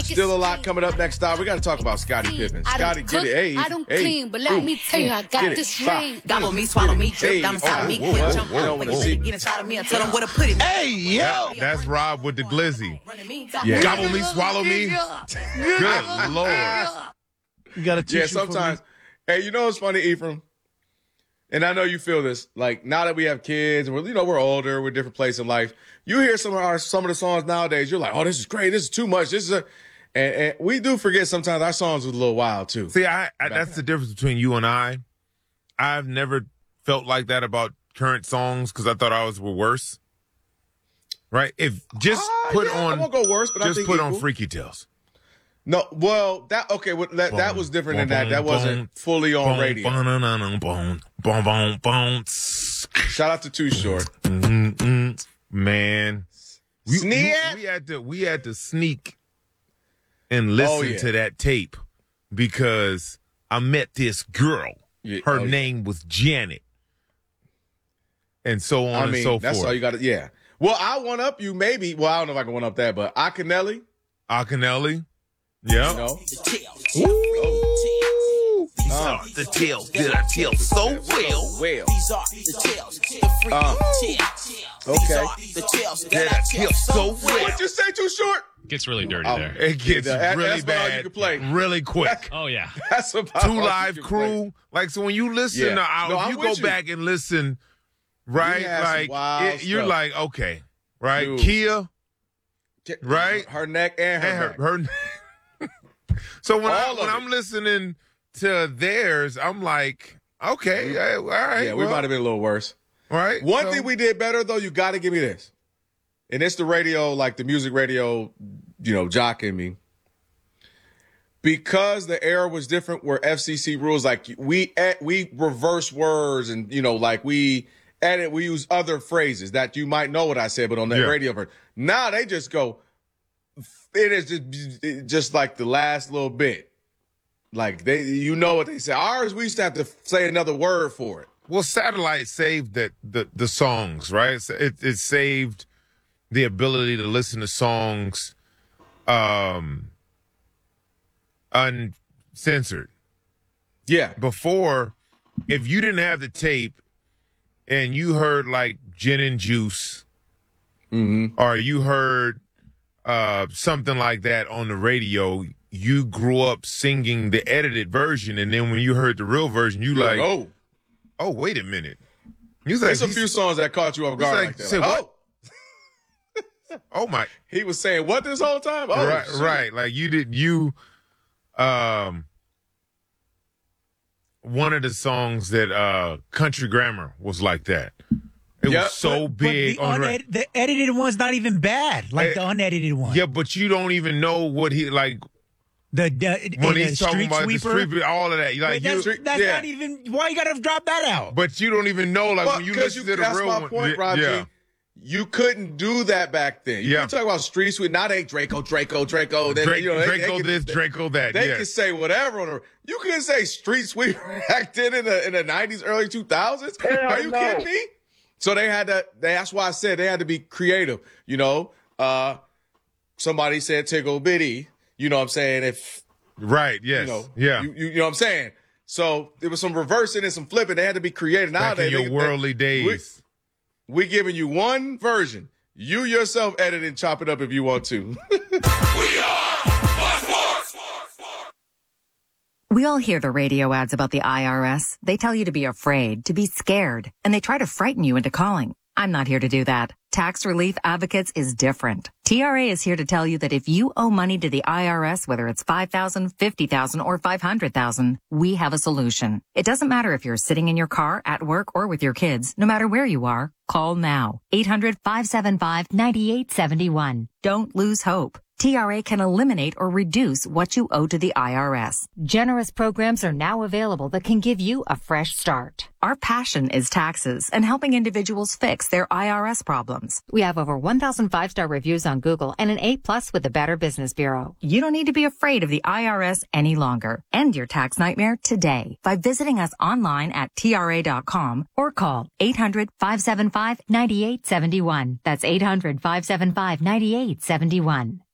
Still a lot coming up next hour. We got to talk about Scottie Pippen. Scottie, get it. Hey, I don't clean, but let me tell you, I got this ring. Gobble me, swallow me, drip down inside of me, quit jump on when you get inside of me, I tell them where to put it. Hey, yo! That's Rob with the glizzy. Yeah. Gobble me, swallow me. Good Lord. You got to Yeah, sometimes. Hey, you know what's funny, Ephraim? And I know you feel this. Like, now that we have kids and we're older, we're a different place in life. You hear some of the songs nowadays, you're like, oh, this is great. This is too much. This is and we do forget sometimes our songs was a little wild too. See, that's the difference between you and I. I've never felt like that about current songs because I thought ours were worse. Right? If just put on, I won't go worse, but just I think put on equal. Freaky Tales. No, well, that was different than that. That wasn't fully on radio. Shout out to Too Short. Man, we had to sneak and listen to that tape because I met this girl. Her name was Janet, and so on and so forth. That's all you got to. Yeah. Well, I one up you maybe. Well, I don't know if I can one up that, but Akinelli. Yeah. You know? These are the tales that I tell so well. These are the tales, the freaky tales. Okay. The tales That I tell so well. What'd you say? Too short? Gets really dirty there. It gets really that's bad. all you can play. Really quick. Oh, yeah. That's about Two all you Live can Crew. play. Like, so when you listen to I'm you go with you. back and listen, right? We had some Like, wild you're stuff. like, okay, right? Dude. Kia, right? Her neck and her back. her. So when All of I'm it. listening to theirs, I'm like, okay, all right. Yeah, we might have been a little worse. Right. One thing we did better, though, you got to give me this. And it's the radio, like the music radio, jock in me. Because the era was different where FCC rules, like we reverse words and, like we edit, we use other phrases that you might know what I said, but on the radio version. Now they just go, it is just like the last little bit. Like what they say. Ours, we used to have to say another word for it. Well, satellite saved the songs, right? It saved the ability to listen to songs uncensored. Yeah. Before, if you didn't have the tape and you heard like Gin and Juice, or you heard something like that on the radio, you grew up singing the edited version, and then when you heard the real version, you like, oh, wait a minute. There's a few songs that caught you off guard like that. Say, Like, oh my. He was saying what this whole time? Oh, right. Like one of the songs that Country Grammar was like that. It was so big. The edited one's not even bad, like the unedited one. Yeah, but you don't even know what he like. When he's talking about the street, all of that. Like, that's not even. Why you gotta drop that out? But you don't even know, like, when you listen to the real one. That's my point, Rob G. You couldn't do that back then. You talk about street sweet. Now they Draco. Then, Draco this, Draco that. They can say whatever on you couldn't say street sweet back then in the 90s, early 2000s. Are you kidding me? So they had to. That's why I said they had to be creative. Somebody said tickle bitty. You know what I'm saying? Right. Yes. You know what I'm saying? So there was some reversing and some flipping. They had to be creative. Nowadays, back in your worldly days. We giving you one version. You yourself edit and chop it up if you want to. We all hear the radio ads about the IRS. They tell you to be afraid, to be scared, and they try to frighten you into calling. I'm not here to do that. Tax Relief Advocates is different. TRA is here to tell you that if you owe money to the IRS, whether it's $5,000, $50,000, or $500,000, we have a solution. It doesn't matter if you're sitting in your car, at work, or with your kids. No matter where you are, call now. 800-575-9871. Don't lose hope. TRA can eliminate or reduce what you owe to the IRS. Generous programs are now available that can give you a fresh start. Our passion is taxes and helping individuals fix their IRS problems. We have over 1,000 5-star reviews on Google and an A+ with the Better Business Bureau. You don't need to be afraid of the IRS any longer. End your tax nightmare today by visiting us online at TRA.com or call 800-575-9871. That's 800-575-9871.